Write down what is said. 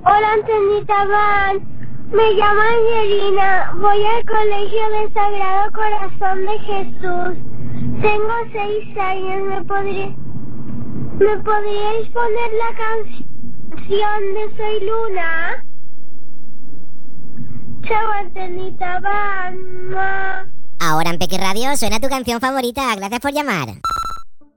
Hola, Antenita Van. Me llamo Angelina. Voy al Colegio del Sagrado Corazón de Jesús. Tengo 6 años. ¿Me podríais poner la canción de Soy Luna? Chao, Antenita Van. Ahora en Pequi Radio suena tu canción favorita. Gracias por llamar.